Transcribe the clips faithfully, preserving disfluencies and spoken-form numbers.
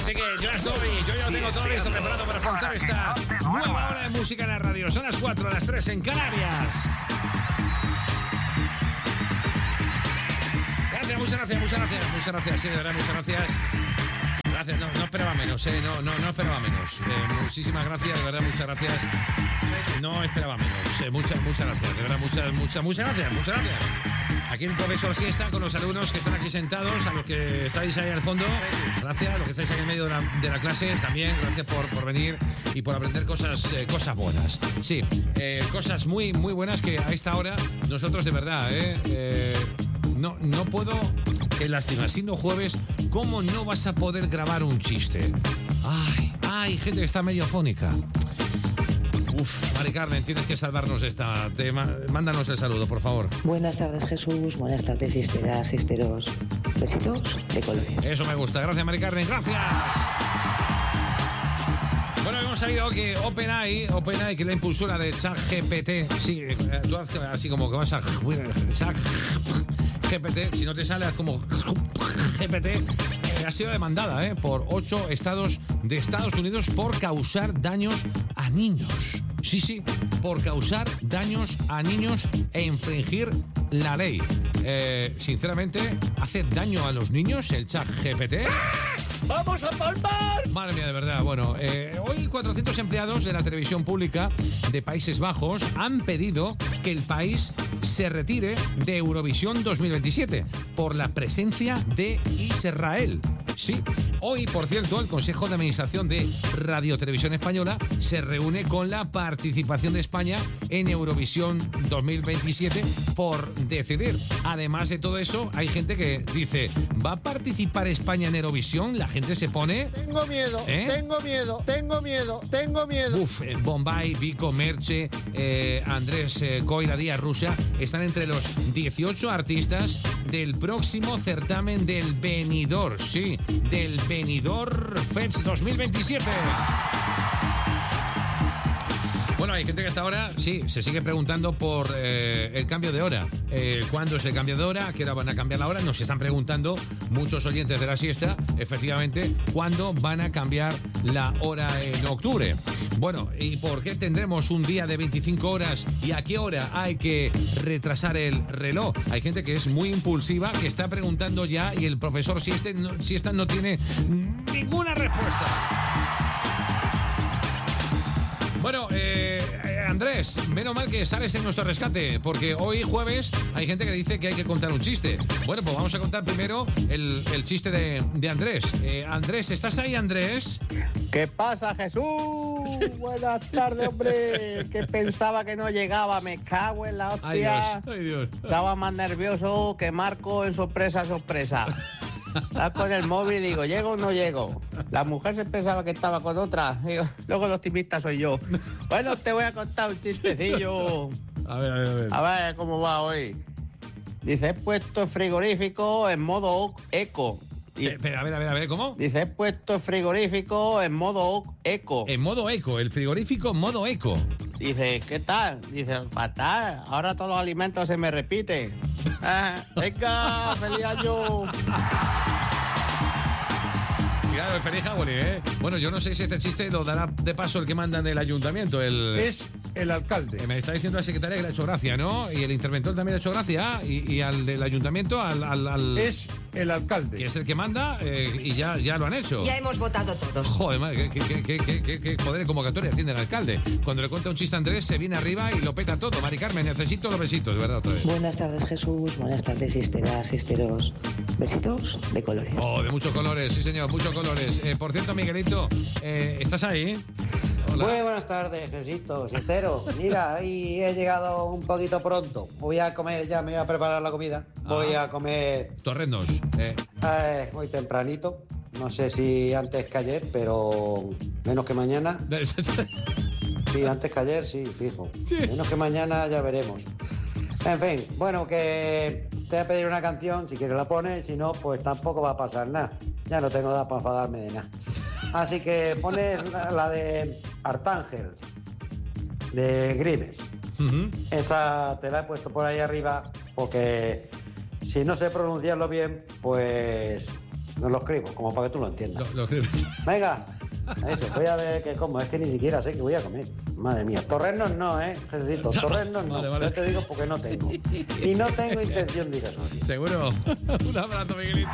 Así que yo estoy, yo ya tengo todo listo preparado para afrontar esta nueva hora de música en la radio. Son las cuatro, las tres en Canarias. Gracias, muchas gracias, muchas gracias, muchas gracias, sí, de verdad, muchas gracias. Gracias, no, no esperaba menos, eh, no, no, no esperaba menos. Eh, muchísimas gracias, de verdad, muchas gracias. No esperaba menos, eh, muchas, muchas gracias, de verdad, muchas, muchas, muchas gracias, muchas gracias. Aquí en Profesor Siesta con los alumnos que están aquí sentados, a los que estáis ahí al fondo, gracias, a los que estáis ahí en medio de la, de la clase, también gracias por, por venir y por aprender cosas, eh, cosas buenas. Sí, eh, cosas muy, muy buenas que a esta hora nosotros de verdad, eh, eh, no, no puedo, qué lástima, siendo jueves, ¿cómo no vas a poder grabar un chiste? Ay, ay, gente que está medio afónica. Uf, Mari Carmen, tienes que salvarnos de esta. Te, mándanos el saludo, por favor. Buenas tardes, Jesús. Buenas tardes, sisteras, sisteros. Besitos de colores. Eso me gusta. Gracias, Mari Carmen. Gracias. Bueno, hemos sabido que OpenAI, OpenAI, que es la impulsora de ChatGPT, sí, tú haces así como que vas a ChatGPT, si no te sale, haz como G P T, eh, ha sido demandada eh, por ocho estados de Estados Unidos por causar daños a niños. Sí, sí, por causar daños a niños e infringir la ley. Eh, sinceramente, ¿hace daño a los niños el ChatGPT? ¡Vamos a palmar! Madre mía, de verdad. Bueno, eh, hoy cuatrocientos empleados de la televisión pública de Países Bajos han pedido que el país se retire de Eurovisión dos mil veintisiete por la presencia de Israel. Sí, hoy, por cierto, el Consejo de Administración de Radio Televisión Española se reúne con la participación de España en Eurovisión dos mil veintisiete por decidir. Además de todo eso, hay gente que dice, ¿va a participar España en Eurovisión? La gente se pone... Tengo miedo, ¿Eh? tengo miedo, tengo miedo, tengo miedo. Uf, eh, Bombay, Vico, Merche, eh, Andrés eh, Coira, Díaz Rusia, están entre los dieciocho artistas del próximo certamen del Benidorm, sí, del Benidorm Fest dos mil veintisiete. Bueno, hay gente que hasta ahora, sí, se sigue preguntando por eh, el cambio de hora. Eh, ¿Cuándo es el cambio de hora? ¿A qué hora van a cambiar la hora? Nos están preguntando muchos oyentes de la siesta, efectivamente, ¿cuándo van a cambiar la hora en octubre? Bueno, ¿y por qué tendremos un día de veinticinco horas y a qué hora hay que retrasar el reloj? Hay gente que es muy impulsiva, que está preguntando ya y el profesor Siesta no, Siesta no tiene ninguna respuesta. Bueno, eh, Andrés, menos mal que sales en nuestro rescate, porque hoy jueves hay gente que dice que hay que contar un chiste. Bueno, pues vamos a contar primero el, el chiste de, de Andrés. Eh, Andrés, ¿estás ahí, Andrés? ¿Qué pasa, Jesús? Sí. Buenas tardes, hombre. Que pensaba que no llegaba, me cago en la hostia. Ay, Dios, ay, Dios. Estaba más nervioso que Marco en sorpresa, sorpresa. Estaba con el móvil y digo, ¿llego o no llego? La mujer se pensaba que estaba con otra. Digo, luego el optimista soy yo. Bueno, te voy a contar un chistecillo. A ver, a ver, a ver. A ver cómo va hoy. Dice, he puesto el frigorífico en modo eco. Y, eh, pero, a ver, a ver, a ver, ¿cómo? Dice, he puesto el frigorífico en modo eco. En modo eco, el frigorífico en modo eco. Dice, ¿qué tal? Dice, fatal. Ahora todos los alimentos se me repiten. Ah, venga, feliz año. Claro, feliz Hawley, ¿eh? Bueno, yo no sé si este chiste lo dará de paso el que manda en el ayuntamiento, el... Es el alcalde. Me está diciendo la secretaria que le ha hecho gracia, ¿no? Y el interventor también le ha hecho gracia. Y, y al del ayuntamiento, al... al, al... Es el alcalde. Que es el que manda eh, y ya, ya lo han hecho. Ya hemos votado todos. Joder, madre, qué, qué, qué, qué, qué, qué poder de convocatoria tiene el alcalde. Cuando le cuenta un chiste a Andrés, se viene arriba y lo peta todo. Mari Carmen, necesito los besitos, de verdad, otra vez. Buenas tardes, Jesús. Buenas tardes, sisteras, sisteros. Besitos de colores. Oh, de muchos colores, sí, señor, muchos colores. Eh, por cierto, Miguelito, eh, ¿estás ahí? Hola. Muy buenas tardes, Jesito, sincero. Mira, ahí he llegado un poquito pronto. Voy a comer, ya me voy a preparar la comida. Voy ah. a comer... Torrendos. Eh. Eh, muy tempranito. No sé si antes que ayer, pero menos que mañana. Sí, antes que ayer, sí, fijo. Sí. Menos que mañana ya veremos. En fin, bueno, que te voy a pedir una canción. Si quieres la pones, si no, pues tampoco va a pasar nada. Ya no tengo nada para enfadarme de nada. Así que pones la, la de Arcángel, de Grimes. Uh-huh. Esa te la he puesto por ahí arriba porque si no sé pronunciarlo bien, pues No lo escribo, como para que tú lo entiendas. Lo, lo escribes. Venga, eso, voy a ver qué como. Es que ni siquiera sé qué voy a comer. Madre mía, torrenos no, ¿eh? Jesucito, torrenos no. Vale, vale. Yo te digo porque no tengo. Y no tengo intención de ir a eso. Seguro. Un abrazo, Miguelito.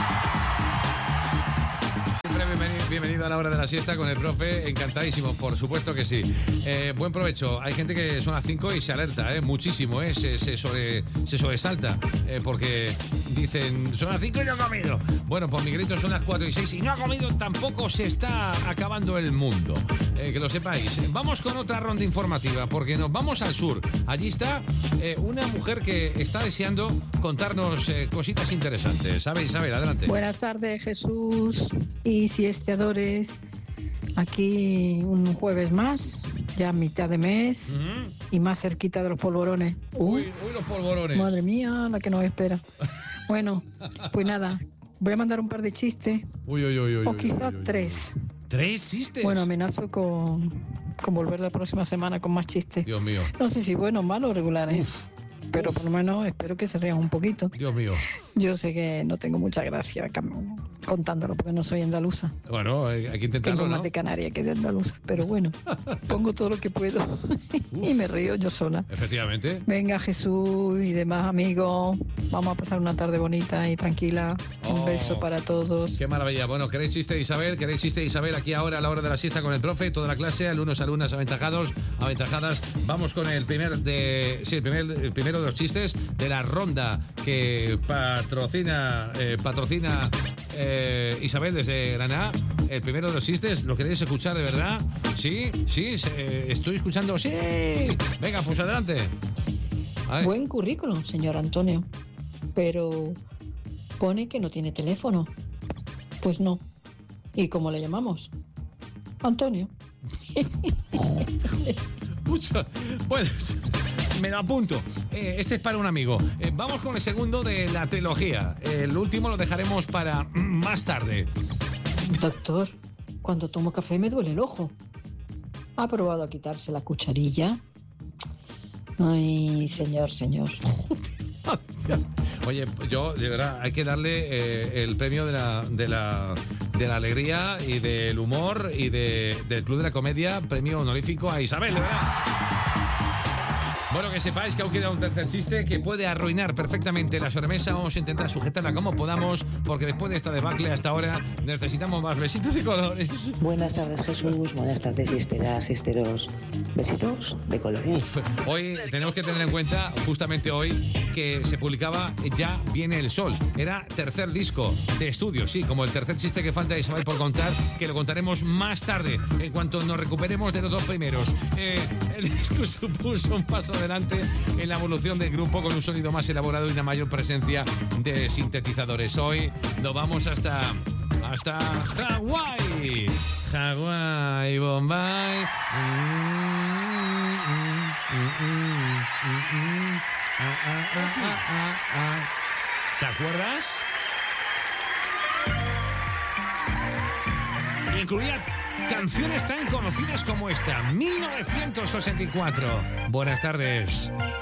Siempre bienvenido, bienvenido a la hora de la siesta con el profe, encantadísimo, por supuesto que sí. Eh, buen provecho. Hay gente que son las cinco y se alerta, eh, muchísimo, eh, se, se, sobre, se sobresalta, eh, porque dicen, son las cinco y no he comido. Bueno, pues Miguelito son las cuatro y seis y no ha comido, tampoco se está acabando el mundo. Eh, que lo sepáis. Vamos con otra ronda informativa, porque nos vamos al sur. Allí está eh, una mujer que está deseando contarnos eh, cositas interesantes. ¿Sabe, Isabel? Adelante. Buenas tardes, Jesús y siesteadores. Aquí un jueves más, ya mitad de mes, uh-huh. y más cerquita de los polvorones. Uy, uy, los polvorones. Madre mía, la que nos espera. Bueno, pues nada, voy a mandar un par de chistes. Uy, uy, uy, uy, o quizás uy, uy, tres. ¿Tres chistes? Bueno, amenazo con, con volver la próxima semana con más chistes. Dios mío. No sé si buenos, malos o regulares. Uf. Pero por lo menos espero que se rían un poquito. Dios mío. Yo sé que no tengo mucha gracia contándolo porque no soy andaluza. Bueno, hay que intentarlo, tengo ¿no? más de Canarias que de andaluza, pero bueno, pongo todo lo que puedo y me río yo sola. Efectivamente. Venga, Jesús y demás amigos, vamos a pasar una tarde bonita y tranquila. Oh, un beso para todos. Qué maravilla. Bueno, ¿queréis chiste de Isabel? ¿Queréis chiste de Isabel aquí ahora a la hora de la siesta con el profe? Toda la clase, alumnos, alumnas aventajados, aventajadas. Vamos con el primer de... Sí, el, primer, el primero de los chistes de la ronda que patrocina eh, patrocina eh, Isabel desde Granada. El primero de los chistes, ¿lo queréis escuchar de verdad? ¿Sí? ¿Sí? Eh, ¿Estoy escuchando? ¡Sí! Venga, pues adelante. Buen currículum, señor Antonio. Pero pone que no tiene teléfono. Pues no. ¿Y cómo le llamamos? Antonio. Mucho. Bueno, me lo apunto. Eh, este es para un amigo. Eh, vamos con el segundo de la trilogía. Eh, el último lo dejaremos para más tarde. Doctor, cuando tomo café me duele el ojo. ¿Ha probado a quitarse la cucharilla? Ay, señor, señor. Oye, yo, de verdad, hay que darle eh, el premio de la, de, la, de la alegría y del humor y de, del Club de la Comedia, premio honorífico a Isabel, de verdad. Bueno, que sepáis que aún queda un tercer chiste que puede arruinar perfectamente la sobremesa. Vamos a intentar sujetarla como podamos, porque después de esta debacle hasta ahora necesitamos más besitos de colores. Buenas tardes, Jesús. Buenas tardes, siesteras, siesteros. Besitos de colores. Uf, hoy tenemos que tener en cuenta, justamente hoy, que se publicaba Ya viene el sol. Era tercer disco de estudio, sí, como el tercer chiste que falta Isabel por contar, que lo contaremos más tarde, en cuanto nos recuperemos de los dos primeros. Eh, el disco supuso un paso adelante en la evolución del grupo con un sonido más elaborado y una mayor presencia de sintetizadores. Hoy nos vamos hasta hasta Hawái, Hawái, Bombay. ¿Te acuerdas? Incluía canciones tan conocidas como esta, mil novecientos ochenta y cuatro. Buenas tardes.